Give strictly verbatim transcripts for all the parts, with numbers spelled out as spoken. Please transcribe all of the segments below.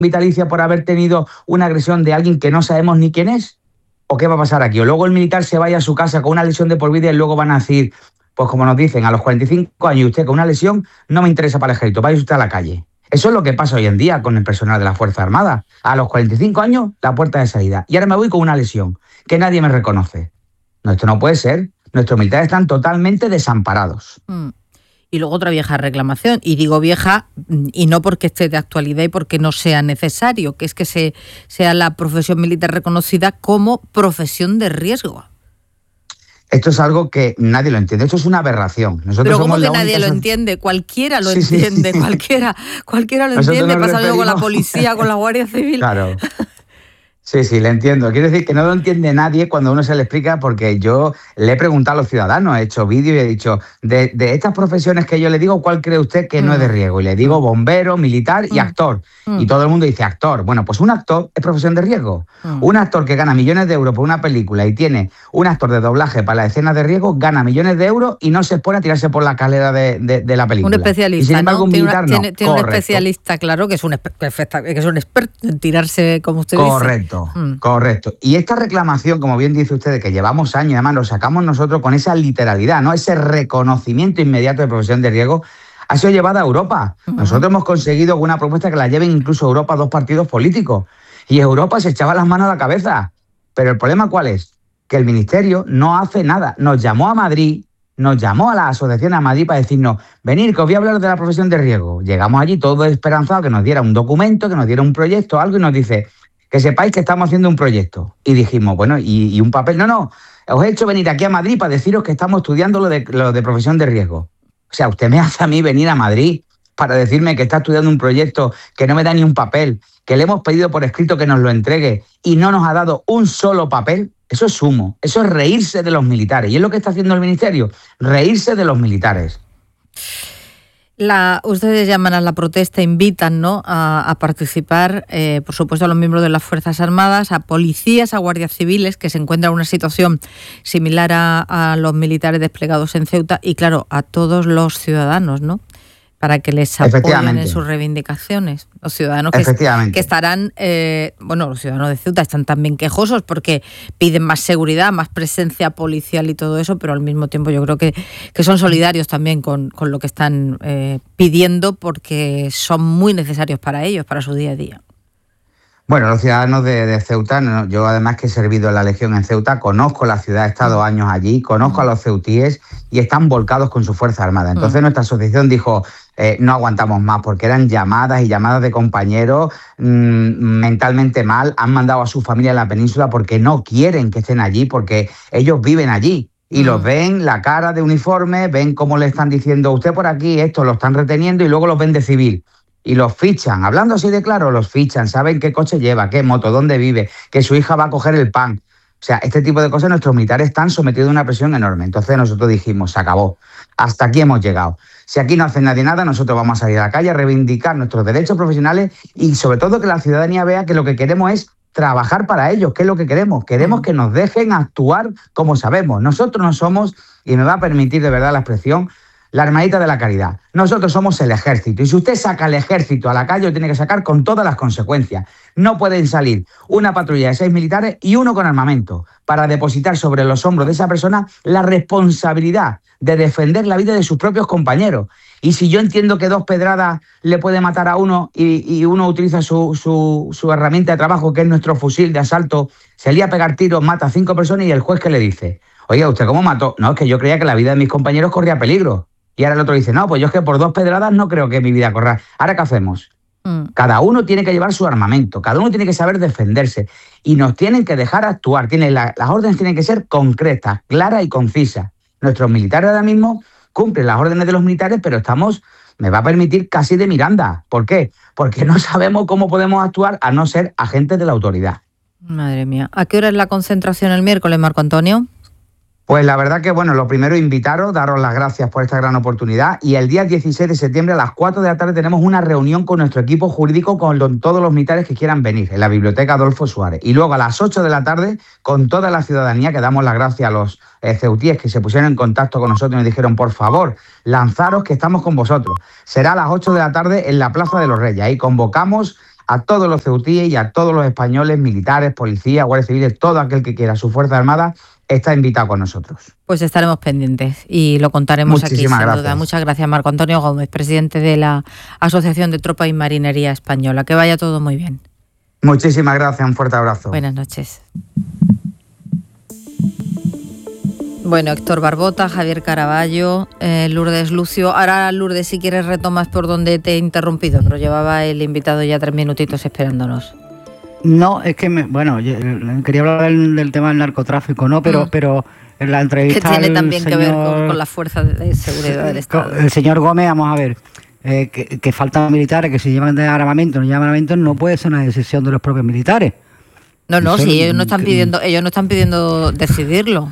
vitalicia por haber tenido una agresión de alguien que no sabemos ni quién es? ¿O qué va a pasar aquí? O luego el militar se vaya a su casa con una lesión de por vida y luego van a decir, pues como nos dicen, a los cuarenta y cinco años, usted con una lesión no me interesa para el ejército, vaya usted a la calle. Eso es lo que pasa hoy en día con el personal de la Fuerza Armada. A los cuarenta y cinco años, la puerta de salida. Y ahora me voy con una lesión, que nadie me reconoce. No, esto no puede ser. Nuestros militares están totalmente desamparados. Mm. Y luego otra vieja reclamación, y digo vieja, y no porque esté de actualidad y porque no sea necesario, que es que se, sea la profesión militar reconocida como profesión de riesgo. Esto es algo que nadie lo entiende, esto es una aberración. Nosotros Pero ¿cómo somos que la nadie única... lo entiende? Cualquiera lo sí, entiende, sí. cualquiera, cualquiera lo Nosotros entiende, pasa referimos... con la policía, con la Guardia Civil. Claro. Sí, sí, le entiendo. Quiero decir que no lo entiende nadie cuando uno se le explica, porque yo le he preguntado a los ciudadanos, he hecho vídeos y he dicho, de, de estas profesiones que yo le digo, ¿cuál cree usted que mm. no es de riesgo? Y le digo bombero, militar y mm. actor. Mm. Y todo el mundo dice actor. Bueno, pues un actor es profesión de riesgo. Mm. Un actor que gana millones de euros por una película y tiene un actor de doblaje para las escenas de riesgo, gana millones de euros y no se expone a tirarse por la escalera de, de, de la película. Un especialista, y sin embargo, ¿no? un militar tiene, no. Tiene un especialista, claro, que es un, que es un experto en tirarse, como usted correcto, dice. Correcto, mm. correcto. Y esta reclamación, como bien dice usted, de que llevamos años, además lo sacamos nosotros con esa literalidad, ¿no? Ese reconocimiento inmediato de profesión de riesgo, ha sido llevada a Europa. Uh-huh. Nosotros hemos conseguido una propuesta que la lleven incluso a Europa dos partidos políticos. Y Europa se echaba las manos a la cabeza. Pero el problema, ¿cuál es? Que el Ministerio no hace nada. Nos llamó a Madrid, nos llamó a la asociación a Madrid para decirnos, venir, que os voy a hablar de la profesión de riesgo. Llegamos allí todos esperanzados, que nos diera un documento, que nos diera un proyecto, algo, y nos dice... que sepáis que estamos haciendo un proyecto. Y dijimos, bueno, ¿y, y un papel? No, no, os he hecho venir aquí a Madrid para deciros que estamos estudiando lo de, lo de profesión de riesgo. O sea, usted me hace a mí venir a Madrid para decirme que está estudiando un proyecto que no me da ni un papel, que le hemos pedido por escrito que nos lo entregue y no nos ha dado un solo papel. Eso es humo, eso es reírse de los militares. Y es lo que está haciendo el Ministerio, reírse de los militares. La, ustedes llaman a la protesta, invitan, ¿no?, a, a participar, eh, por supuesto, a los miembros de las Fuerzas Armadas, a policías, a guardias civiles, que se encuentran en una situación similar a, a los militares desplegados en Ceuta, y claro, a todos los ciudadanos, ¿no?, para que les apoyen en sus reivindicaciones. Los ciudadanos que, que estarán, eh, bueno, los ciudadanos de Ceuta están también quejosos porque piden más seguridad, más presencia policial y todo eso, pero al mismo tiempo yo creo que, que son solidarios también con, con lo que están eh, pidiendo, porque son muy necesarios para ellos, para su día a día. Bueno, los ciudadanos de, de Ceuta, no, yo además que he servido en la Legión en Ceuta, conozco la ciudad, he estado años allí, conozco a los ceutíes y están volcados con su Fuerza Armada. Entonces mm. nuestra asociación dijo, eh, no aguantamos más, porque eran llamadas y llamadas de compañeros mmm, mentalmente mal, han mandado a su familia a la península porque no quieren que estén allí, porque ellos viven allí. Y mm. los ven, la cara de uniforme, ven cómo le están diciendo, usted por aquí, esto, lo están reteniendo y luego los ven de civil. Y los fichan, hablando así de claro, los fichan, saben qué coche lleva, qué moto, dónde vive, que su hija va a coger el pan. O sea, este tipo de cosas nuestros militares están sometidos a una presión enorme. Entonces nosotros dijimos, se acabó, hasta aquí hemos llegado. Si aquí no hace nadie nada, nosotros vamos a salir a la calle a reivindicar nuestros derechos profesionales y sobre todo que la ciudadanía vea que lo que queremos es trabajar para ellos. ¿Qué es lo que queremos? Queremos que nos dejen actuar como sabemos. Nosotros no somos, y me va a permitir de verdad la expresión, la hermanita de la caridad. Nosotros somos el ejército. Y si usted saca el ejército a la calle, lo tiene que sacar con todas las consecuencias. No pueden salir una patrulla de seis militares y uno con armamento para depositar sobre los hombros de esa persona la responsabilidad de defender la vida de sus propios compañeros. Y si yo entiendo que dos pedradas le puede matar a uno y, y uno utiliza su, su, su herramienta de trabajo, que es nuestro fusil de asalto, se lía a pegar tiros, mata a cinco personas y el juez, ¿qué le dice? Oiga, ¿usted cómo mató? No, es que yo creía que la vida de mis compañeros corría peligro. Y ahora el otro dice, no, pues yo es que por dos pedradas no creo que mi vida corra. ¿Ahora qué hacemos? Mm. Cada uno tiene que llevar su armamento, cada uno tiene que saber defenderse y nos tienen que dejar actuar. Tienen la, las órdenes tienen que ser concretas, claras y concisas. Nuestros militares ahora mismo cumplen las órdenes de los militares, pero estamos, me va a permitir, casi de Miranda. ¿Por qué? Porque no sabemos cómo podemos actuar a no ser agentes de la autoridad. Madre mía. ¿A qué hora es la concentración el miércoles, Marco Antonio? Pues la verdad que, bueno, lo primero, invitaros, daros las gracias por esta gran oportunidad. Y el día dieciséis de septiembre a las cuatro de la tarde tenemos una reunión con nuestro equipo jurídico, con todos los militares que quieran venir, en la Biblioteca Adolfo Suárez. Y luego a las ocho de la tarde, con toda la ciudadanía, que damos las gracias a los eh, ceutíes que se pusieron en contacto con nosotros y nos dijeron, por favor, lanzaros que estamos con vosotros. Será a las ocho de la tarde en la Plaza de los Reyes. Ahí convocamos a todos los ceutíes y a todos los españoles, militares, policías, guardias civiles, todo aquel que quiera su Fuerza Armada, está invitado con nosotros. Pues estaremos pendientes y lo contaremos aquí, sin gracias. duda. Muchas gracias, Marco Antonio Gómez, presidente de la Asociación de Tropa y Marinería Española. Que vaya todo muy bien. Muchísimas gracias, un fuerte abrazo. Buenas noches. Bueno, Héctor Barbota, Javier Caraballo, eh, Lourdes Lucio. Ahora, Lourdes, si quieres retomas por donde te he interrumpido, pero llevaba el invitado ya tres minutitos esperándonos. No, es que, me, bueno, yo quería hablar del, del tema del narcotráfico, ¿no? Pero, mm. pero en la entrevista... Que tiene también señor, que ver con, con las fuerzas de seguridad del Estado. El señor Gómez, vamos a ver, eh, que, que faltan militares, que si llevan de armamento no llevan armamento, no puede ser una decisión de los propios militares. No, no, si sí, ellos no están pidiendo, ellos no están pidiendo decidirlo.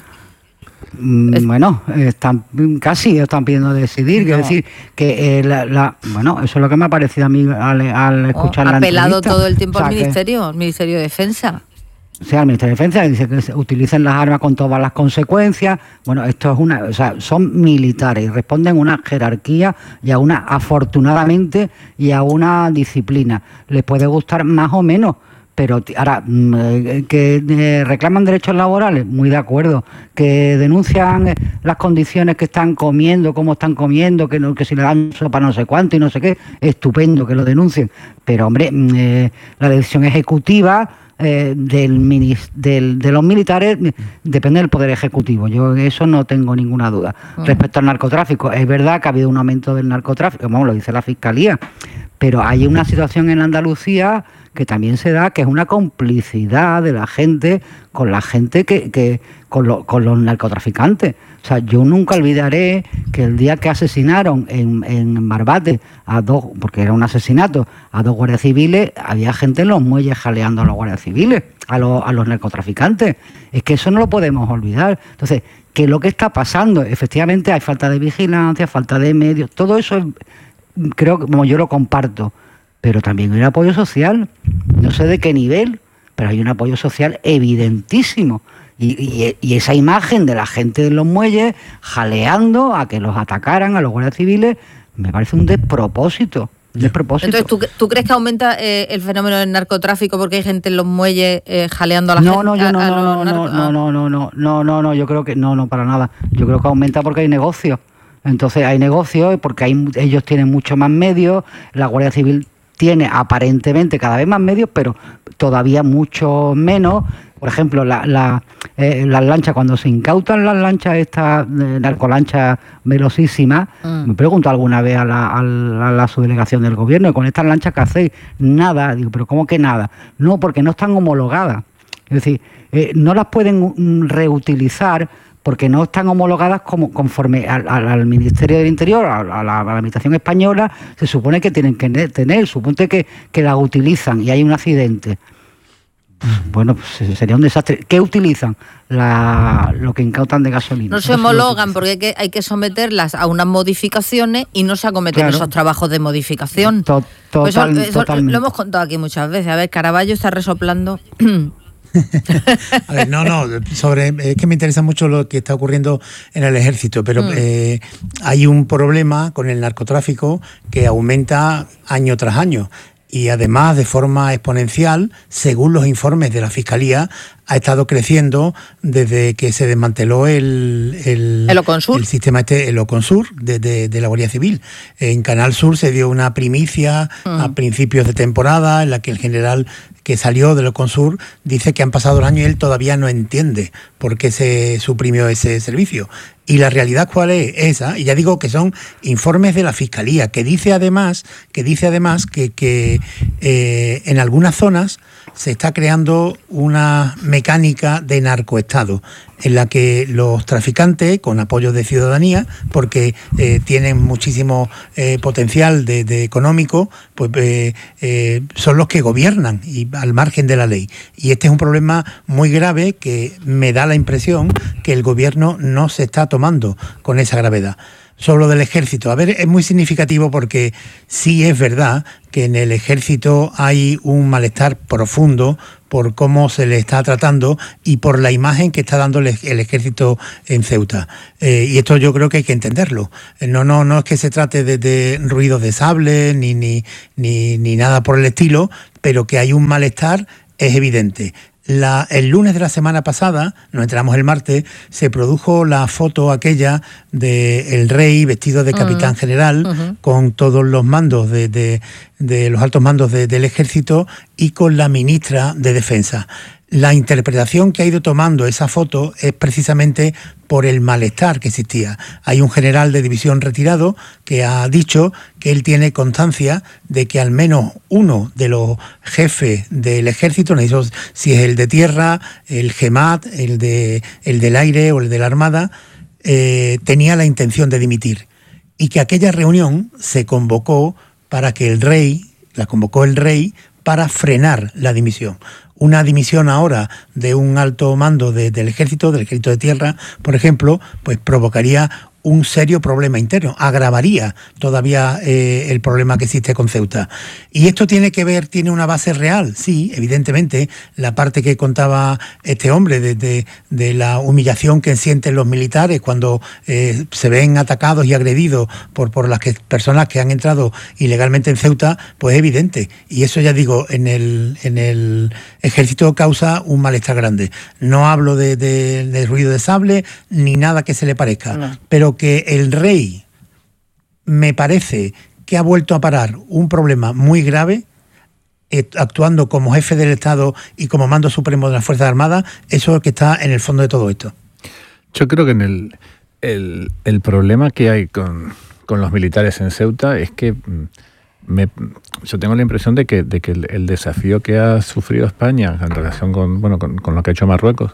Bueno, están casi están pidiendo decidir, no. Quiero decir que eh, la, la, bueno, eso es lo que me ha parecido a mí al, al escuchar oh, la entrevista. Ha apelado todo el tiempo, o sea, al Ministerio, al Ministerio de Defensa. O sea, el Ministerio de Defensa dice que se utilicen las armas con todas las consecuencias. Bueno, esto es una, o sea, son militares y responden a una jerarquía y a una, afortunadamente, y a una disciplina. Les puede gustar más o menos. Pero ahora, que reclaman derechos laborales, muy de acuerdo. Que denuncian las condiciones que están comiendo, cómo están comiendo, que, no, que si le dan sopa no sé cuánto y no sé qué, estupendo que lo denuncien. Pero, hombre, eh, la decisión ejecutiva eh, del, del, de los militares depende del Poder Ejecutivo. Yo de eso no tengo ninguna duda. Uh-huh. Respecto al narcotráfico, es verdad que ha habido un aumento del narcotráfico, como lo dice la Fiscalía, pero hay una situación en Andalucía que también se da, que es una complicidad de la gente con la gente que, que con, lo, con los narcotraficantes. O sea, yo nunca olvidaré que el día que asesinaron en, en Barbate a dos, porque era un asesinato, a dos guardias civiles, había gente en los muelles jaleando a los guardias civiles, a los, a los narcotraficantes. Es que eso no lo podemos olvidar. Entonces, ¿qué es lo que está pasando? Efectivamente hay falta de vigilancia, falta de medios, todo eso es, creo que como yo lo comparto. Pero también hay un apoyo social, no sé de qué nivel, pero hay un apoyo social evidentísimo. Y, y, y esa imagen de la gente de los muelles jaleando a que los atacaran a los guardias civiles, me parece un despropósito. Un despropósito. Entonces, ¿tú, ¿tú crees que aumenta eh, el fenómeno del narcotráfico porque hay gente en los muelles eh, jaleando a la no, gente? No, yo no, a, a no, no, no, no, no, no, no, no, no, no, yo creo que no, no, para nada. Yo creo que aumenta porque hay negocios. Entonces hay negocios porque hay, ellos tienen mucho más medios, la Guardia Civil tiene aparentemente cada vez más medios, pero todavía mucho menos. Por ejemplo, la, la, eh, las lanchas, cuando se incautan las lanchas, estas eh, narcolanchas velocísimas, mm. me pregunto alguna vez a la, a, la, a la subdelegación del gobierno, con estas lanchas que hacéis, nada. Digo, ¿pero cómo que nada? No, porque no están homologadas. Es decir, eh, no las pueden reutilizar porque no están homologadas como conforme al, al, al Ministerio del Interior, a, a, la, a la Administración española, se supone que tienen que tener, suponte que, que las utilizan y hay un accidente. Bueno, pues sería un desastre. ¿Qué utilizan? La, lo que incautan de gasolina. No se homologan porque hay que, hay que someterlas a unas modificaciones y no se acometen claro. esos trabajos de modificación. To, total, pues eso, eso lo hemos contado aquí muchas veces. A ver, Caraballo está resoplando... A ver, no, no, sobre, es que me interesa mucho lo que está ocurriendo en el ejército, pero mm. eh, hay un problema con el narcotráfico que aumenta año tras año y además de forma exponencial, según los informes de la Fiscalía, ha estado creciendo desde que se desmanteló el, el, ¿El Oconsur? el sistema este, el Oconsur, de, de, de la Guardia Civil. En Canal Sur se dio una primicia mm. a principios de temporada en la que el general que salió del Oconsur dice que han pasado los años y él todavía no entiende por qué se suprimió ese servicio. Y la realidad ¿cuál es? Esa, y ya digo que son informes de la Fiscalía, que dice además que, dice además que, que eh, en algunas zonas se está creando una mecánica de narcoestado en la que los traficantes, con apoyo de ciudadanía, porque eh, tienen muchísimo eh, potencial de, de económico, pues eh, eh, son los que gobiernan y al margen de la ley. Y este es un problema muy grave que me da la impresión que el gobierno no se está tomando con esa gravedad. Sobre lo del ejército, a ver, es muy significativo porque sí es verdad que en el ejército hay un malestar profundo por cómo se le está tratando y por la imagen que está dando el ejército en Ceuta. Eh, y esto yo creo que hay que entenderlo. No, no, no es que se trate de, de ruidos de sable ni, ni, ni, ni nada por el estilo, pero que hay un malestar es evidente. La, el lunes de la semana pasada, nos enteramos el martes, se produjo la foto aquella del rey vestido de capitán uh-huh. general uh-huh. con todos los mandos de, de, de los altos mandos de, del ejército y con la ministra de Defensa. La interpretación que ha ido tomando esa foto es precisamente por el malestar que existía. Hay un general de división retirado que ha dicho que él tiene constancia de que al menos uno de los jefes del ejército, no sé si es el de tierra, el GEMAT, el, de, el del aire o el de la armada, eh, tenía la intención de dimitir. Y que aquella reunión se convocó para que el rey, la convocó el rey para frenar la dimisión. Una dimisión ahora de un alto mando de, del ejército, del ejército de tierra, por ejemplo, pues provocaría un serio problema interno, agravaría todavía eh, el problema que existe con Ceuta. Y esto tiene que ver, tiene una base real, sí, evidentemente, la parte que contaba este hombre de, de, de la humillación que sienten los militares cuando eh, se ven atacados y agredidos por, por las que, personas que han entrado ilegalmente en Ceuta, pues es evidente. Y eso, ya digo, en el, en el ejército causa un malestar grande. No hablo de, de, de ruido de sable ni nada que se le parezca, no. Pero que el rey me parece que ha vuelto a parar un problema muy grave actuando como jefe del Estado y como mando supremo de las Fuerzas Armadas. Eso es lo que está en el fondo de todo esto. Yo creo que en el, el, el problema que hay con, con los militares en Ceuta es que me, yo tengo la impresión de que, de que el, el desafío que ha sufrido España en relación con, bueno, con, con lo que ha hecho Marruecos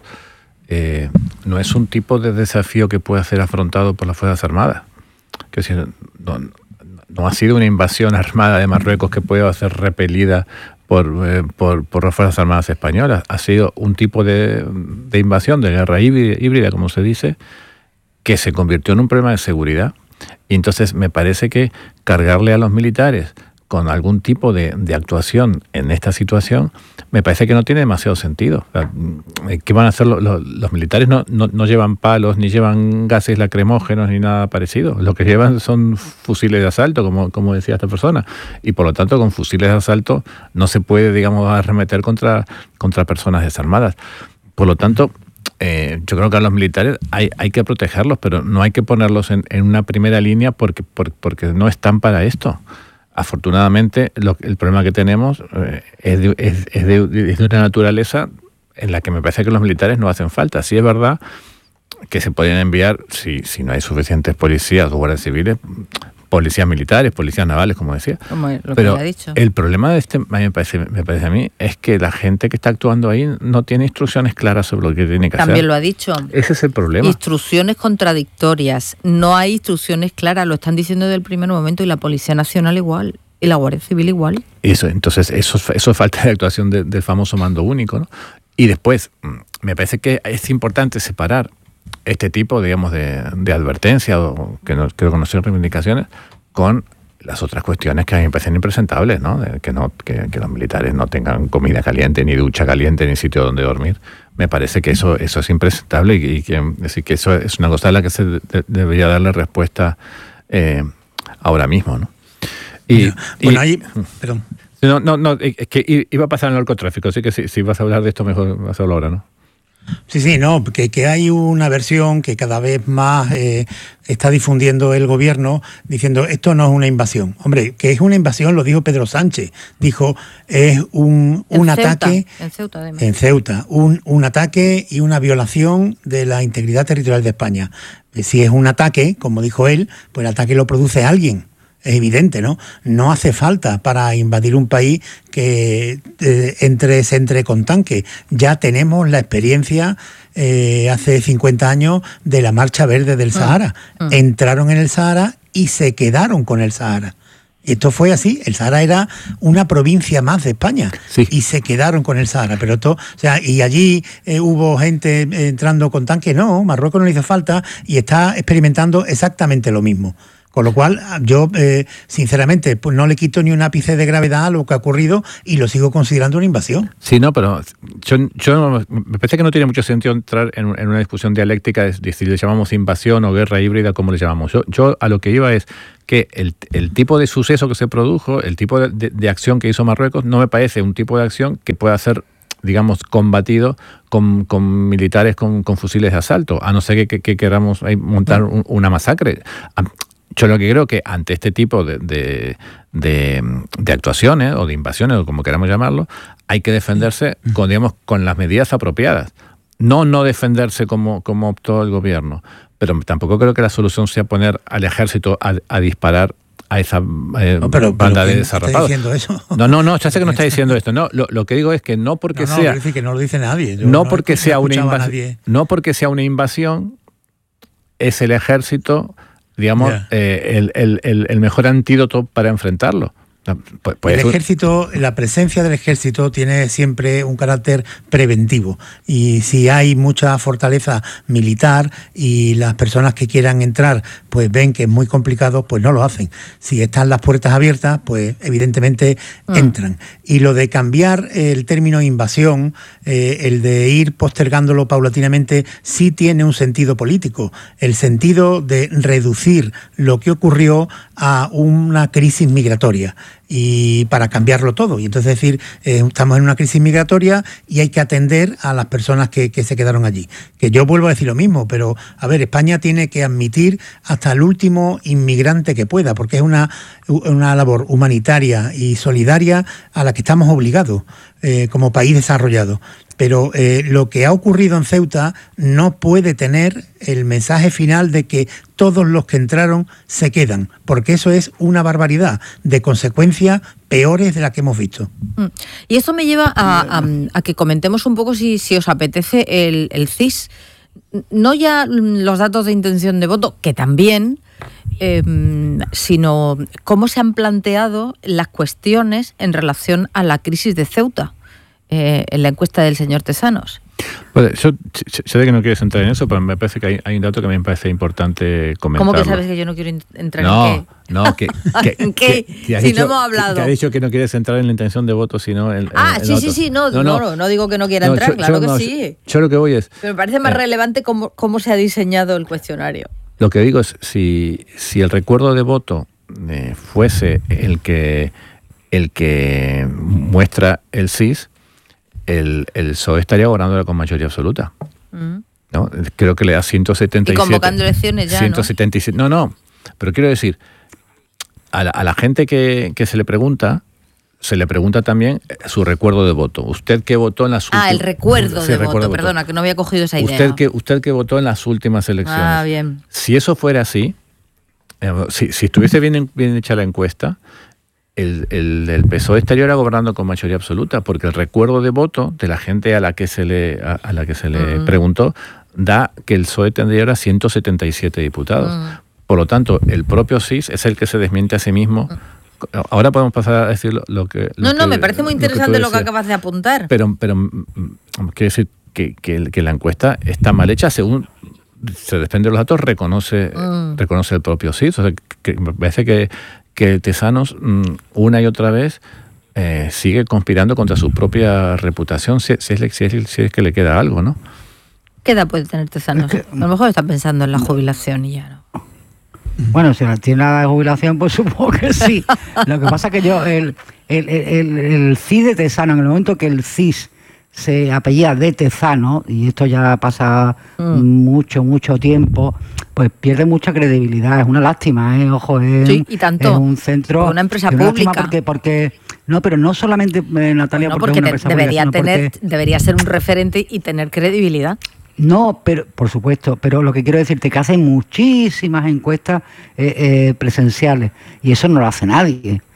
Eh, no es un tipo de desafío que pueda ser afrontado por las Fuerzas Armadas. Que si, no, no ha sido una invasión armada de Marruecos que pueda ser repelida por, eh, por, por las Fuerzas Armadas españolas. Ha sido un tipo de, de invasión, de guerra híbrida, como se dice, que se convirtió en un problema de seguridad. Y entonces me parece que cargarle a los militares con algún tipo de, de actuación en esta situación, me parece que no tiene demasiado sentido. O sea, ¿qué van a hacer los, los, los militares? No, no, no llevan palos, ni llevan gases lacrimógenos, ni nada parecido. Lo que llevan son fusiles de asalto, como, como decía esta persona. Y por lo tanto, con fusiles de asalto no se puede, digamos, arremeter contra, contra personas desarmadas. Por lo tanto, eh, yo creo que a los militares hay, hay que protegerlos, pero no hay que ponerlos en, en una primera línea porque, por, porque no están para esto. Afortunadamente, lo, el problema que tenemos eh, es, de, es, es, de, es de una naturaleza en la que me parece que los militares no hacen falta. Sí es verdad que se podrían enviar, si, si no hay suficientes policías o guardias civiles, policías militares, policías navales, como decía. Como lo Pero que ha dicho. El problema de este, me parece, me parece a mí, es que la gente que está actuando ahí no tiene instrucciones claras sobre lo que tiene que También hacer. También lo ha dicho. Ese es el problema. Instrucciones contradictorias. No hay instrucciones claras, lo están diciendo desde el primer momento, y la Policía Nacional igual, y la Guardia Civil igual. Eso, entonces, eso, eso es falta de actuación de, del famoso mando único, ¿no? Y después, me parece que es importante separar este tipo, digamos, de, de advertencia, o que no quiero conocer reivindicaciones, con las otras cuestiones que a mí me parecen impresentables, ¿no? De que, no que, que los militares no tengan comida caliente, ni ducha caliente, ni sitio donde dormir. Me parece que eso, eso es impresentable y, y que, decir, que eso es una cosa a la que se de, debería darle respuesta eh, ahora mismo, ¿no? Y, bueno, y, ahí, perdón. No, no, no, es que iba a pasar el narcotráfico, así que si, si vas a hablar de esto, mejor vas a hablar ahora, ¿no? Sí, sí, no, que, que hay una versión que cada vez más eh, está difundiendo el gobierno diciendo esto no es una invasión. Hombre, que es una invasión lo dijo Pedro Sánchez. Dijo, es un, un en Ceuta, ataque en Ceuta, además. en Ceuta, un, un ataque y una violación de la integridad territorial de España. Si es un ataque, como dijo él, pues el ataque lo produce alguien. Es evidente, ¿no? No hace falta para invadir un país que eh, entre, se entre con tanque. Ya tenemos la experiencia eh, hace cincuenta años de la Marcha Verde del Sahara. Mm. Mm. Entraron en el Sahara y se quedaron con el Sahara. Esto fue así, el Sahara era una provincia más de España, sí. y se quedaron con el Sahara, pero esto, o sea, y allí eh, hubo gente eh, entrando con tanques, no, Marruecos no le hizo falta y está experimentando exactamente lo mismo. Con lo cual, yo, eh, sinceramente, pues no le quito ni un ápice de gravedad a lo que ha ocurrido y lo sigo considerando una invasión. Sí, no, pero yo, yo me parece que no tiene mucho sentido entrar en, en una discusión dialéctica de, de si le llamamos invasión o guerra híbrida, como le llamamos. Yo, yo a lo que iba es que el, el tipo de suceso que se produjo, el tipo de, de, de acción que hizo Marruecos, no me parece un tipo de acción que pueda ser, digamos, combatido con, con militares con, con fusiles de asalto, a no ser que, que, que queramos montar un, una masacre. Yo lo que creo que ante este tipo de, de, de, de actuaciones o de invasiones, o como queramos llamarlo, hay que defenderse con, digamos, con las medidas apropiadas. No no defenderse como, como optó el gobierno, pero tampoco creo que la solución sea poner al ejército a, a disparar a esa eh, no, pero, banda pero de desarrapados. ¿Está diciendo eso? No, no, no, ya sé que no está diciendo esto. No, lo, lo que digo es que no porque no, no, sea... decir que no lo dice nadie. Yo no, no porque sea una invasión, no porque sea una invasión, es el ejército... digamos, yeah. eh, el, el, el, el mejor antídoto para enfrentarlo. Pues, pues el ejército, la presencia del ejército tiene siempre un carácter preventivo, y si hay mucha fortaleza militar y las personas que quieran entrar pues ven que es muy complicado, pues no lo hacen. Si están las puertas abiertas, pues evidentemente mm. entran. Y lo de cambiar el término invasión, eh, el de ir postergándolo paulatinamente, sí tiene un sentido político, el sentido de reducir lo que ocurrió a una crisis migratoria, y para cambiarlo todo. Y entonces decir, eh, estamos en una crisis migratoria y hay que atender a las personas que, que se quedaron allí. Que yo vuelvo a decir lo mismo, pero a ver, España tiene que admitir hasta el último inmigrante que pueda, porque es una, una labor humanitaria y solidaria a la que estamos obligados eh, como país desarrollado. Pero eh, lo que ha ocurrido en Ceuta no puede tener el mensaje final de que todos los que entraron se quedan, porque eso es una barbaridad de consecuencias peores de las que hemos visto. Y eso me lleva a, a, a que comentemos un poco, si, si os apetece, el, el C I S. No ya los datos de intención de voto, que también, eh, sino cómo se han planteado las cuestiones en relación a la crisis de Ceuta. Eh, en la encuesta del señor Tezanos. Pues yo sé que no quieres entrar en eso, pero me parece que hay, hay un dato que a mí me parece importante comentar. ¿Cómo que sabes que yo no quiero entrar no, en qué? No, que, que, ¿En qué? Que, que si dicho, no hemos hablado. Que, que ha dicho que no quieres entrar en la intención de voto, sino en... Ah, en, sí, en sí, otro. sí, no no, no, no, no digo que no quiera no, entrar, yo, claro yo, que no, sí. Yo, yo lo que voy es... Pero me parece más eh, relevante cómo, cómo se ha diseñado el cuestionario. Lo que digo es, si, si el recuerdo de voto eh, fuese el que, el que muestra el C I S, El, el P S O E estaría gobernándola con mayoría absoluta. Mm. ¿No? Creo que le da ciento setenta y siete. Y convocando elecciones ya, ciento setenta y siete, ¿no? No, no. Pero quiero decir, a la, a la gente que, que se le pregunta, se le pregunta también su recuerdo de voto. ¿Usted qué votó en las últimas... Ah, el recuerdo sí, de voto, de perdona, voto. que no había cogido esa idea. Usted que, usted que votó en las últimas elecciones. Ah, bien. Si eso fuera así, eh, si, si estuviese bien, bien hecha la encuesta... El, el, el P S O E estaría ahora gobernando con mayoría absoluta, porque el recuerdo de voto de la gente a la que se le a, a la que se le uh-huh. preguntó da que el P S O E tendría ahora ciento setenta y siete diputados. Uh-huh. Por lo tanto, el propio C I S es el que se desmiente a sí mismo. Uh-huh. Ahora podemos pasar a decir lo, lo que... Lo no, no, que, me parece muy interesante lo que, lo que acabas de apuntar. Pero, pero quiero decir que, que, que la encuesta está mal hecha según... se desprende de los datos, reconoce, uh-huh. reconoce el propio C I S. O sea, que me parece que que Tezanos una y otra vez eh, sigue conspirando contra su propia reputación, si, si, es, si, es, si es que le queda algo, ¿no? ¿Qué edad puede tener Tezanos? Es que, a lo mejor está pensando en la jubilación y ya no. Bueno, si tiene la de jubilación, pues supongo que sí. Lo que pasa es que yo, el, el, el, el C I S de Tezanos, en el momento que el C I S se apellida de Tezano, y esto ya pasa mm. mucho, mucho tiempo, pues pierde mucha credibilidad. Es una lástima, ¿eh? Ojo, es, sí, y tanto. Es un centro... Una empresa una pública. Porque, porque, no, pero no solamente, eh, Natalia, no, porque, porque es una empresa debería pública, tener, porque... debería ser un referente y tener credibilidad. No, pero por supuesto, pero lo que quiero decirte es que hacen muchísimas encuestas eh, eh, presenciales, y eso no lo hace nadie.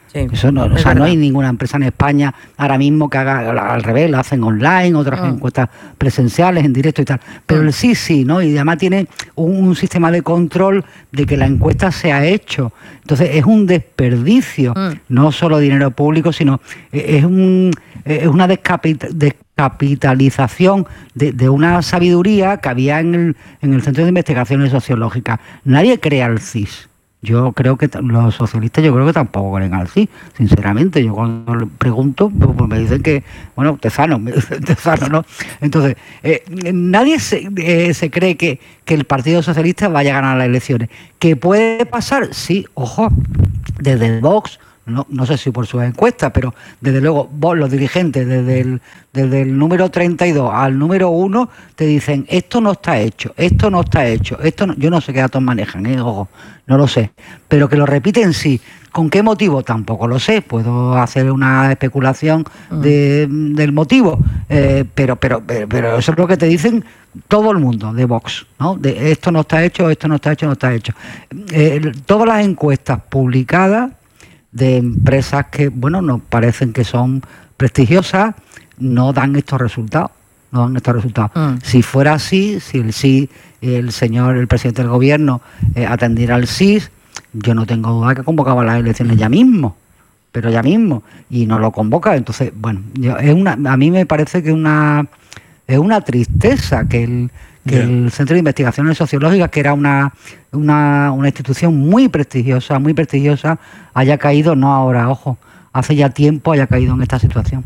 Sí, eso no, o sea, no hay ninguna empresa en España ahora mismo que haga al revés, lo hacen online, otras oh. encuestas presenciales, en directo y tal. Pero oh. el sí, sí, ¿no? Y además tiene un, un sistema de control de que la encuesta se ha hecho. Entonces es un desperdicio, oh. no solo dinero público, sino es, un, es una descapitalización. descapitalización de, de una sabiduría que había en el, en el Centro de Investigaciones Sociológicas. Nadie cree al C I S. Yo creo que los socialistas yo creo que tampoco creen al C I S, sinceramente. Yo cuando le pregunto, pues me dicen que, bueno, Tezano, me dicen Tezano, ¿no? Entonces, eh, nadie se, eh, se cree que, que el Partido Socialista vaya a ganar las elecciones. ¿Qué puede pasar? Sí, ojo, desde el Vox, no, no sé si por sus encuestas, pero desde luego vos, los dirigentes, desde el, desde el número treinta y dos al número uno, te dicen, esto no está hecho, esto no está hecho, esto no, yo no sé qué datos manejan, ¿eh? Ojo, no lo sé, pero que lo repiten sí. ¿Con qué motivo? Tampoco lo sé, puedo hacer una especulación de, del motivo, eh, pero, pero, pero, pero eso es lo que te dicen todo el mundo de Vox, ¿no? De esto no está hecho, esto no está hecho, no está hecho. Eh, todas las encuestas publicadas de empresas que, bueno, nos parecen que son prestigiosas, no dan estos resultados, no dan estos resultados. Mm. Si fuera así, si el sí, el señor, el presidente del gobierno eh, atendiera al C I S, yo no tengo duda que convocaba las elecciones ya mismo, pero ya mismo, y no lo convoca. Entonces, bueno, yo, es una, a mí me parece que una es una tristeza que el que yeah. el Centro de Investigaciones Sociológicas, que era una, una, una institución muy prestigiosa, muy prestigiosa, haya caído, no ahora, ojo, hace ya tiempo haya caído en esta situación.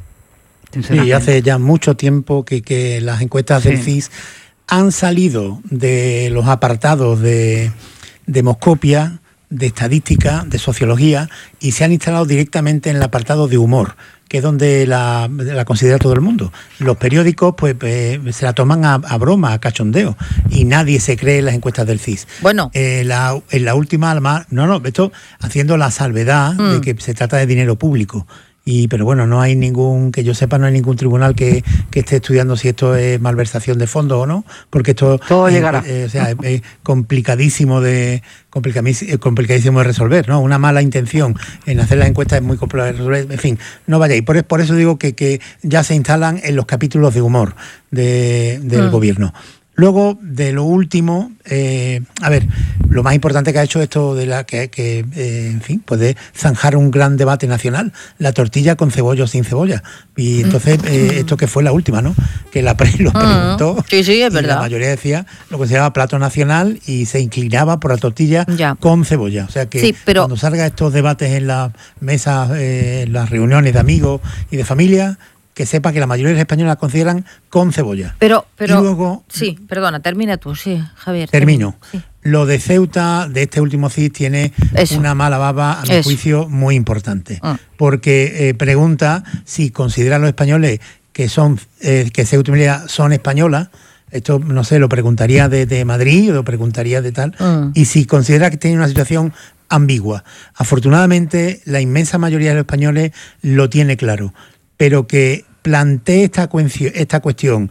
Sí, hace ya mucho tiempo que, que las encuestas sí. del C I S han salido de los apartados de demoscopia, de estadística, de sociología, y se han instalado directamente en el apartado de humor, que es donde la, la considera todo el mundo. Los periódicos pues, pues se la toman a, a broma, a cachondeo, y nadie se cree en las encuestas del C I S. Bueno. Eh, la, en la última, además, no, no, esto haciendo la salvedad mm. de que se trata de dinero público. Y, pero bueno, no hay ningún, que yo sepa, no hay ningún tribunal que, que esté estudiando si esto es malversación de fondos o no, porque esto todo es, llegará. Eh, o sea, es, es complicadísimo de complicadísimo de resolver, ¿no? Una mala intención en hacer las encuestas es muy complicado de resolver. En fin, no vayáis. Por, por eso digo que, que ya se instalan en los capítulos de humor de, del mm. gobierno. Luego, de lo último, eh, a ver, lo más importante que ha hecho esto de la que, que eh, en fin, puede zanjar un gran debate nacional, la tortilla con cebolla o sin cebolla. Y entonces, eh, esto que fue la última, ¿no? Que la pre lo preguntó. Sí, sí, es verdad. La mayoría decía lo consideraba plato nacional y se inclinaba por la tortilla ya. con cebolla. O sea que sí, pero cuando salga estos debates en las mesas, eh, en las reuniones de amigos y de familia, que sepa que la mayoría de los españoles la consideran con cebolla. Pero, pero, y luego, sí, perdona, termina tú, sí, Javier. Termino. Sí. Lo de Ceuta, de este último C I S, tiene Eso. una mala baba, a mi Eso. juicio, muy importante. Ah. Porque eh, pregunta si consideran los españoles que son eh, que Ceuta y Melilla son españolas. Esto, no sé, lo preguntaría de, de Madrid o lo preguntaría de tal. Ah. Y si considera que tiene una situación ambigua. Afortunadamente, la inmensa mayoría de los españoles lo tiene claro. Pero que plantee esta, cuestión, esta cuestión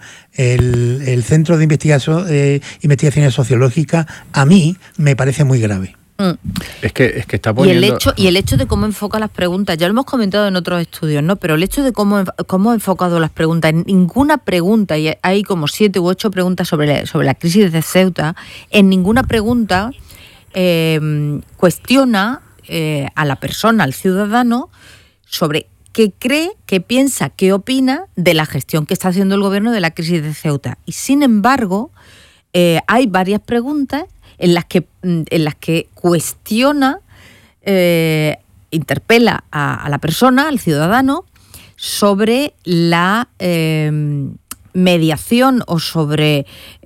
el, el Centro de Investigación, eh, Investigaciones Sociológicas, a mí me parece muy grave. Mm. Es que, es que está poniendo... Y el, hecho, y el hecho de cómo enfoca las preguntas, ya lo hemos comentado en otros estudios, ¿no? Pero el hecho de cómo, cómo ha enfocado las preguntas, en ninguna pregunta, y hay como siete u ocho preguntas sobre, sobre la crisis de Ceuta, en ninguna pregunta eh, cuestiona eh, a la persona, al ciudadano, sobre qué cree, qué piensa, qué opina de la gestión que está haciendo el gobierno de la crisis de Ceuta. Y sin embargo, eh, hay varias preguntas en las que, en las que cuestiona, eh, interpela a, a la persona, al ciudadano, sobre la eh, mediación o sobre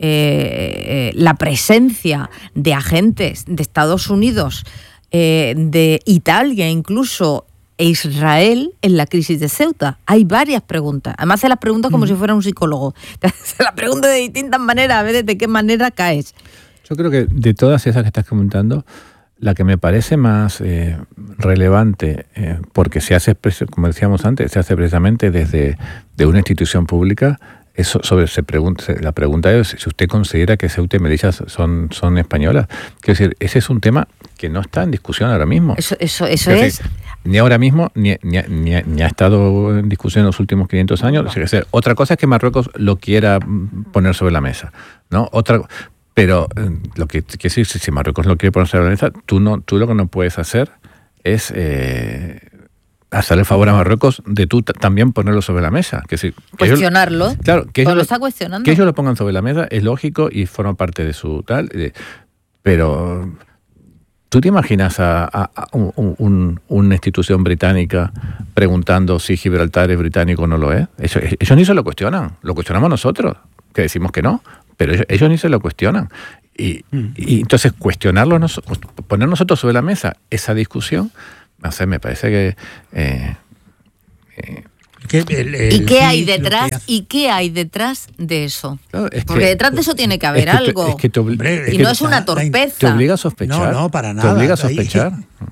eh, la presencia de agentes de Estados Unidos, eh, de Italia incluso, e Israel en la crisis de Ceuta. Hay varias preguntas. Además, hace las preguntas como mm. si fuera un psicólogo. Se las pregunta de distintas maneras, a ver de qué manera caes. Yo creo que de todas esas que estás comentando, la que me parece más eh, relevante, eh, porque se hace, como decíamos antes, se hace precisamente desde de una institución pública, es sobre, se pregunta, la pregunta es si usted considera que Ceuta y Melilla son, son españolas. Quiero decir, ese es un tema que no está en discusión ahora mismo. Eso, eso, eso es, es. Decir, ni ahora mismo, ni, ni, ni, ni ha estado en discusión en los últimos quinientos años. Es decir, otra cosa es que Marruecos lo quiera poner sobre la mesa, ¿no? Otra, pero lo que quiere decir, si Marruecos lo quiere poner sobre la mesa, tú, no, tú lo que no puedes hacer es eh, hacer el favor a Marruecos de tú t- también ponerlo sobre la mesa. Que si, que Cuestionarlo. Ellos, claro, que ellos lo lo está cuestionando. Que ellos lo pongan sobre la mesa es lógico y forma parte de su tal. Pero ¿tú te imaginas a, a, a un, un, una institución británica preguntando si Gibraltar es británico o no lo es? Ellos, ellos ni se lo cuestionan. Lo cuestionamos nosotros, que decimos que no. Pero ellos, ellos ni se lo cuestionan. Y, mm. y entonces cuestionarlo, poner nosotros sobre la mesa esa discusión, no sé, me parece que... Eh, eh, que el, el, ¿Y qué hay detrás? Que ¿Y qué hay detrás de eso? Claro, es Porque que, detrás de eso tiene que haber es que te, algo. Es que te obli- y no es una torpeza. Te obliga a sospechar. No, no, para nada. Te obliga a sospechar.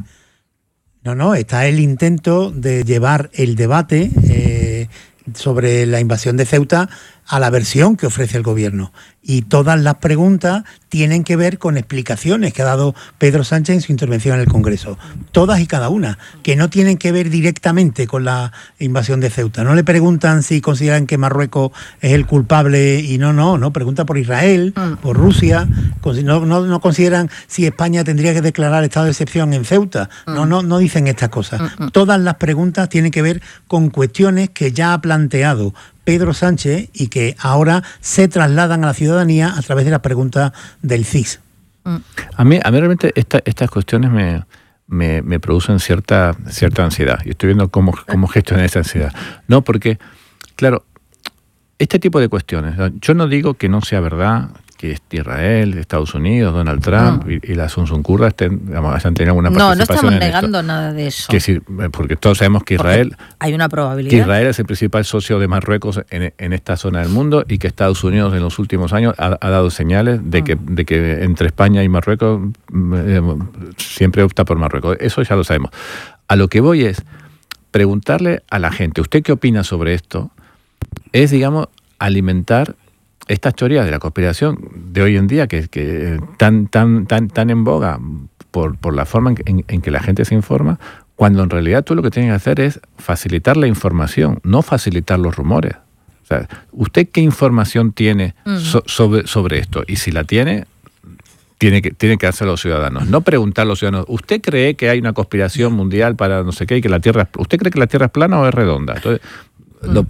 No, no, está el intento de llevar el debate eh, sobre la invasión de Ceuta a la versión que ofrece el gobierno. Y todas las preguntas tienen que ver con explicaciones que ha dado Pedro Sánchez en su intervención en el Congreso. Todas y cada una, que no tienen que ver directamente con la invasión de Ceuta. No le preguntan si consideran que Marruecos es el culpable y no, no, no. Pregunta por Israel, mm. por Rusia. No, no, no consideran si España tendría que declarar estado de excepción en Ceuta. Mm. No, no, no dicen estas cosas. Mm. Todas las preguntas tienen que ver con cuestiones que ya ha planteado Pedro Sánchez y que ahora se trasladan a la ciudadanía a través de las preguntas del C I S. A mí, a mí realmente esta, estas cuestiones me, me, me producen cierta, cierta ansiedad. Y estoy viendo cómo, cómo gestionar esa ansiedad. No, porque, claro, este tipo de cuestiones, yo no digo que no sea verdad que Israel, Estados Unidos, Donald Trump no. y, y la Asunción Kurda estén, digamos, hayan tenido alguna participación. No, no estamos en negando esto. nada de eso. Que sí, porque todos sabemos que Israel, porque hay una probabilidad. Que Israel es el principal socio de Marruecos en, en esta zona del mundo y que Estados Unidos en los últimos años ha, ha dado señales de, mm. que, de que entre España y Marruecos eh, siempre opta por Marruecos. Eso ya lo sabemos. A lo que voy es preguntarle a la gente, ¿usted qué opina sobre esto? Es, digamos, alimentar estas teorías de la conspiración de hoy en día, que, que tan, tan, tan, tan en boga por, por la forma en, en, en que la gente se informa, cuando en realidad tú lo que tienes que hacer es facilitar la información, no facilitar los rumores. O sea, ¿usted qué información tiene mm. so, sobre, sobre esto? Y si la tiene, tiene que, tiene que hacer a los ciudadanos. No preguntar a los ciudadanos, ¿usted cree que hay una conspiración mundial para no sé qué y que la Tierra, ¿usted cree que la Tierra es plana o es redonda? Entonces, mm. lo,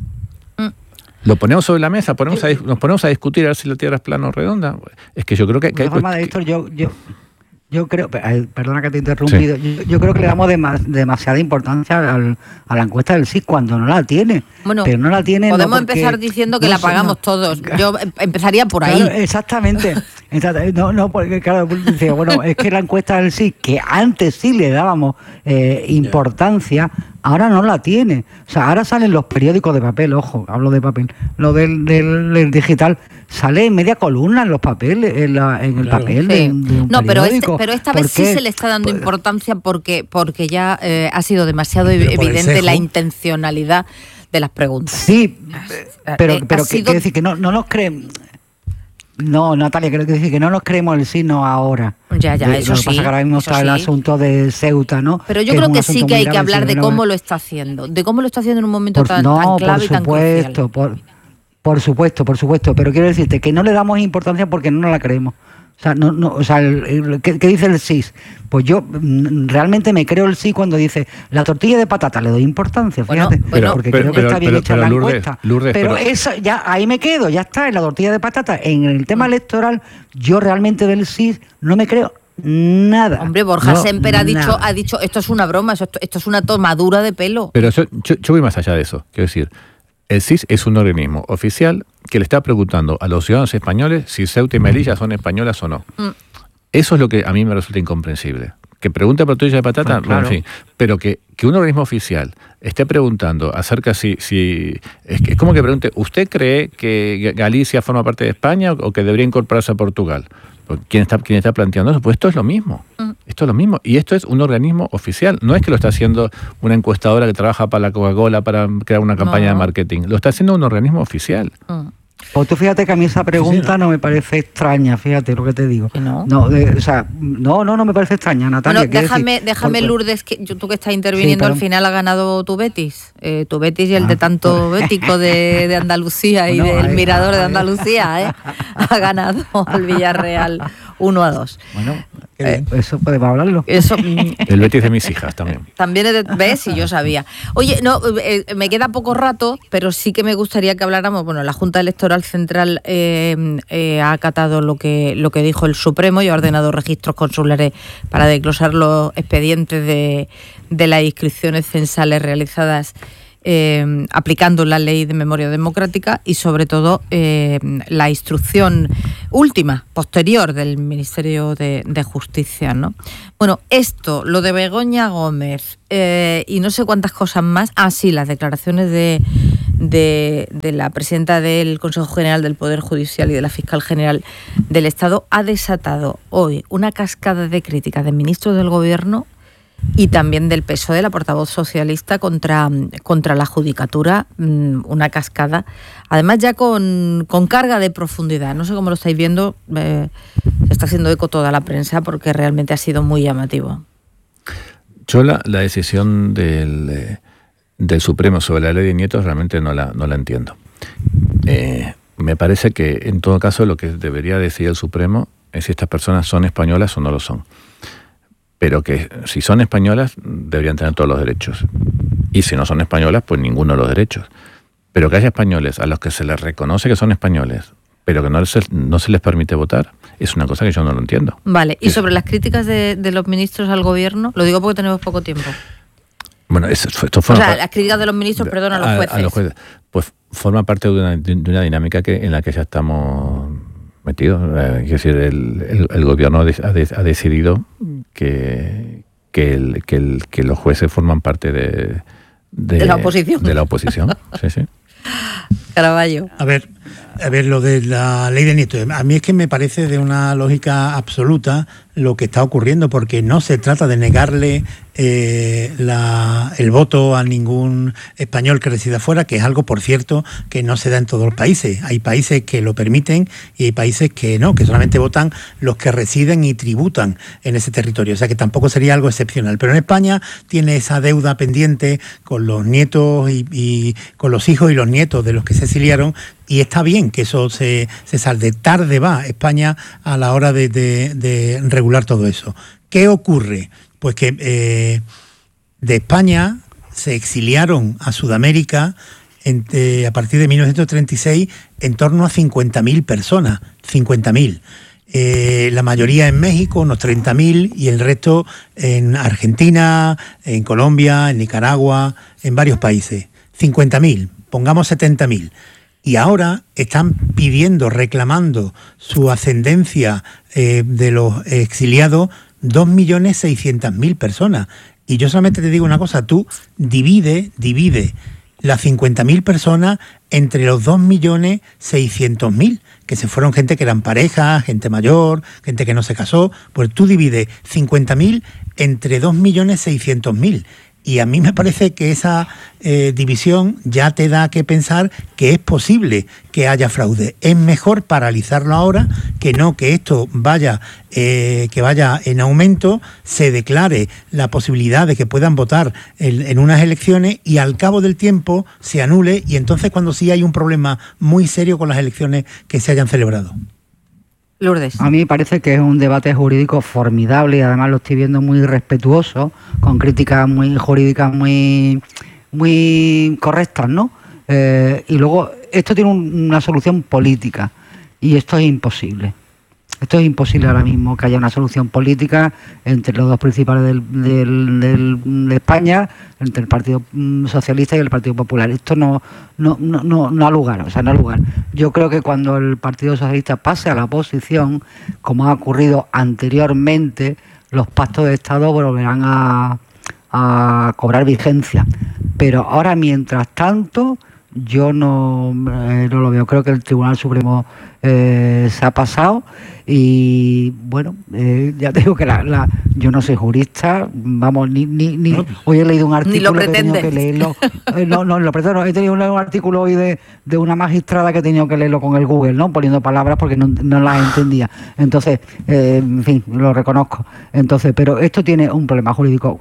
Lo ponemos sobre la mesa, ponemos a, nos ponemos a discutir a ver si la Tierra es plana o redonda. Es que yo creo que... que hay forma de esto, yo, yo, yo creo... Perdona que te he interrumpido. Sí. Yo, yo creo que le damos dema, demasiada importancia al, a la encuesta del C I S cuando no la tiene. Bueno, pero no la tiene podemos no porque, empezar diciendo que no, la pagamos no, todos. Yo empezaría por ahí. Claro, exactamente. No, no, porque claro, bueno, es que la encuesta del C I S, que antes sí le dábamos eh, importancia, ahora no la tiene. O sea, ahora salen los periódicos de papel, ojo, hablo de papel, lo del, del, del digital, sale en media columna en los papeles, en, la, en el claro. papel sí. de, de un No, pero, este, periódico. pero esta vez sí se le está dando importancia porque, porque ya eh, ha sido demasiado evidente la intencionalidad de las preguntas. Sí, pero, eh, pero que, sido... quiere decir que no, no nos creen... No, Natalia, creo que decir que no nos creemos el signo ahora. Ya, ya, de, eso lo que sí. pasa que ahora mismo está sí. el asunto de Ceuta, ¿no? Pero yo que creo que sí que hay que hablar de cómo lo está haciendo, de cómo lo está haciendo en un momento por, tan, no, tan clave y tan crucial. Por, por supuesto, por supuesto, pero quiero decirte que no le damos importancia porque no nos la creemos. O sea, no, no, o sea el, el, ¿qué, ¿qué dice el C I S? Pues yo mm, realmente me creo el sí cuando dice la tortilla de patata, le doy importancia, fíjate, bueno, bueno, porque pero, creo que pero, está bien pero, hecha pero, la Lourdes, encuesta. Lourdes, pero pero eso, ya ahí me quedo, ya está, en la tortilla de patata. En el tema electoral, yo realmente del C I S no me creo nada. Hombre, Borja no, Semper ha dicho, ha dicho, esto es una broma, esto, esto es una tomadura de pelo. Pero yo, yo, yo voy más allá de eso, quiero decir, el C I S es un organismo oficial que le está preguntando a los ciudadanos españoles si Ceuta y Melilla son españolas o no. Mm. Eso es lo que a mí me resulta incomprensible. Que pregunte por tortilla de patata, pues claro. bueno, en fin, pero que, que un organismo oficial esté preguntando acerca si... si es, que, es como que pregunte, ¿usted cree que Galicia forma parte de España o que debería incorporarse a Portugal? ¿Quién está, quién está planteando eso? Pues esto es lo mismo. Mm. Esto es lo mismo. Y esto es un organismo oficial. No es que lo está haciendo una encuestadora que trabaja para la Coca-Cola para crear una campaña no. de marketing. Lo está haciendo un organismo oficial. Mm. Pues tú fíjate que a mí esa pregunta sí, ¿no? no me parece extraña, fíjate lo que te digo. ¿No? No, de, o sea, no, no, no me parece extraña, Natalia. Bueno, déjame, decir, déjame por, Lourdes, que tú que estás interviniendo, sí, al final ha ganado tu Betis. Eh, tu Betis y el ah, de tanto pues. bético de, de Andalucía bueno, y del ahí, Mirador ahí. de Andalucía, ¿eh? Ha ganado al Villarreal uno a dos. Bueno, eh, eso podemos hablarlo. Eso, el Betis de mis hijas también. También es de, ves, y yo sabía. Oye, no, eh, me queda poco rato, pero sí que me gustaría que habláramos. Bueno, la Junta Electoral Central eh, eh, ha acatado lo que lo que dijo el Supremo y ha ordenado registros consulares para desglosar los expedientes de, de las inscripciones censales realizadas Eh, aplicando la ley de memoria democrática y sobre todo eh, la instrucción última, posterior del Ministerio de, de Justicia, ¿no? Bueno, esto, lo de Begoña Gómez eh, y no sé cuántas cosas más, ah sí, las declaraciones de, de, de la presidenta del Consejo General del Poder Judicial y de la Fiscal General del Estado ha desatado hoy una cascada de críticas de ministros del Gobierno y también del P S O E, la portavoz socialista, contra, contra la judicatura, una cascada, además ya con, con carga de profundidad. No sé cómo lo estáis viendo, eh, se está haciendo eco toda la prensa porque realmente ha sido muy llamativo. Yo la, la decisión del, del Supremo sobre la ley de nietos realmente no la, no la entiendo. Eh, me parece que en todo caso lo que debería decidir el Supremo es si estas personas son españolas o no lo son. Pero que si son españolas deberían tener todos los derechos. Y si no son españolas, pues ninguno de los derechos. Pero que haya españoles a los que se les reconoce que son españoles, pero que no se, no se les permite votar, es una cosa que yo no lo entiendo. Vale, y sobre las críticas de, de los ministros al gobierno, lo digo porque tenemos poco tiempo. Bueno, esto, esto forma... O sea, las críticas de los ministros, perdón, a los jueces. A, a los jueces. Pues forma parte de una, de una dinámica que, en la que ya estamos metidos. Eh, es decir, el, el, el gobierno ha, de, ha decidido que, que, el, que, el, que los jueces forman parte de, de, de la oposición. De la oposición, sí, sí. Caraballo. A ver, a ver, lo de la ley de nietos. A mí es que me parece de una lógica absoluta lo que está ocurriendo, porque no se trata de negarle eh, la, el voto a ningún español que resida fuera, que es algo, por cierto, que no se da en todos los países. Hay países que lo permiten y hay países que no, que solamente votan los que residen y tributan en ese territorio. O sea que tampoco sería algo excepcional. Pero en España tiene esa deuda pendiente con los nietos y, y con los hijos y los nietos de los que se exiliaron, y está bien que eso se, se salde. Tarde va España a la hora de, de, de regular todo eso. ¿Qué ocurre? Pues que eh, de España se exiliaron a Sudamérica en, eh, a partir de mil novecientos treinta y seis en torno a cincuenta mil personas, cincuenta mil. Eh, la mayoría en México, unos treinta mil, y el resto en Argentina, en Colombia, en Nicaragua, en varios países. cincuenta mil, pongamos setenta mil. Y ahora están pidiendo, reclamando su ascendencia eh, de los exiliados dos millones seiscientas mil personas. Y yo solamente te digo una cosa, tú divide, divide las cincuenta mil personas entre los dos millones seiscientos mil, que se fueron gente que eran parejas, gente mayor, gente que no se casó. Pues tú divides cincuenta mil entre dos millones seiscientos mil. Y a mí me parece que esa eh, división ya te da que pensar que es posible que haya fraude. Es mejor paralizarlo ahora que no que esto vaya, eh, que vaya en aumento, se declare la posibilidad de que puedan votar en, en unas elecciones y al cabo del tiempo se anule, y entonces cuando sí hay un problema muy serio con las elecciones que se hayan celebrado. Lourdes. A mí me parece que es un debate jurídico formidable y además lo estoy viendo muy respetuoso, con críticas muy jurídicas muy, muy correctas, ¿no? Eh, y luego, esto tiene un, una solución política y esto es imposible. Esto es imposible ahora mismo, que haya una solución política entre los dos principales del, del, del, de España, entre el Partido Socialista y el Partido Popular. Esto no, no, no, no, no ha lugar, o sea, no ha lugar. Yo creo que cuando el Partido Socialista pase a la oposición, como ha ocurrido anteriormente, los pactos de Estado volverán a, a cobrar vigencia. Pero ahora, mientras tanto, yo no, eh, no lo veo. Creo que el Tribunal Supremo eh, se ha pasado y bueno, eh, ya te digo que la, la, yo no soy jurista, vamos, ni, ni, ni no, hoy he leído un artículo que he tenido que leerlo, eh, no, no, lo pretendo, he tenido un, un artículo hoy de, de una magistrada que he tenido que leerlo con el Google, ¿no? Poniendo palabras porque no, no las entendía. Entonces, eh, en fin, lo reconozco. Entonces, pero esto tiene un problema jurídico.